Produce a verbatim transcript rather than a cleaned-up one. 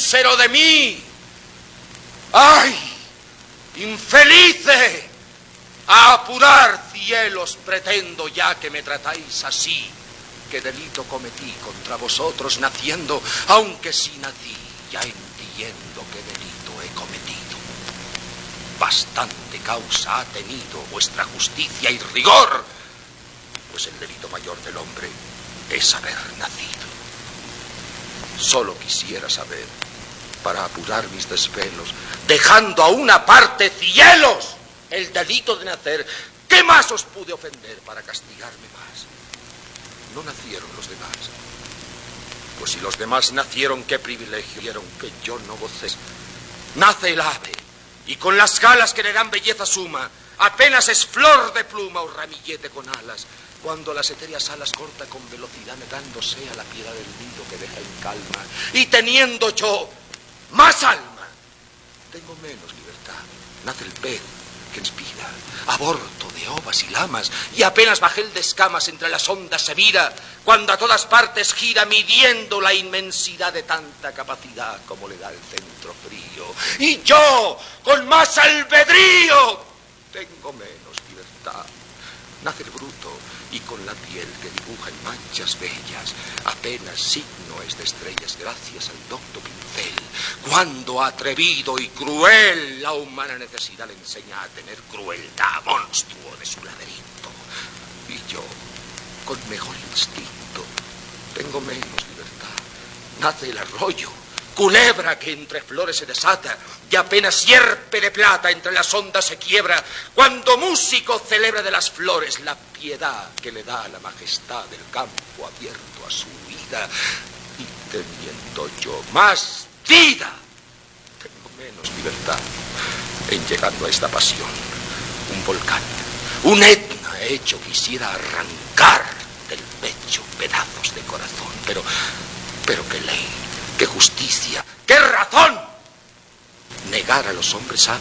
mísero de mí! ¡Ay! ¡Infelice! A apurar cielos pretendo, ya que me tratáis así. ¿Qué delito cometí contra vosotros naciendo? Aunque si nací, ya entiendo qué delito he cometido. Bastante causa ha tenido vuestra justicia y rigor, pues el delito mayor del hombre es haber nacido. Solo quisiera saber, para apurar mis desvelos, dejando a una parte cielos el delito de nacer, ¿qué más os pude ofender para castigarme más? No nacieron los demás. Pues si los demás nacieron, ¿qué privilegio dieron que yo no gocé? Nace el ave, y con las galas que le dan belleza suma, apenas es flor de pluma o ramillete con alas, cuando las etéreas alas corta con velocidad negándose a la piedra del nido que deja en calma, y teniendo yo más alma, tengo menos libertad. Nace el pez que inspira, aborto de ovas y lamas, y apenas bajel de escamas entre las ondas se mira, cuando a todas partes gira midiendo la inmensidad de tanta capacidad como le da el centro frío. Y yo, con más albedrío, tengo menos libertad. Nace el bruto, y con la piel que dibuja en manchas bellas, apenas signo es de estrellas gracias al docto pincel, cuando atrevido y cruel la humana necesidad le enseña a tener crueldad, monstruo de su laberinto. Y yo, con mejor instinto, tengo menos libertad. Nace el arroyo, culebra que entre flores se desata, y apenas sierpe de plata entre las ondas se quiebra, cuando músico celebra de las flores la piedad que le da la majestad del campo abierto a su vida. Y teniendo yo más vida, tengo menos libertad en llegando a esta pasión. Un volcán, un Etna hecho quisiera arrancar del pecho pedazos de corazón, pero, pero qué ley, qué justicia, qué razón. Negar a los hombres sabe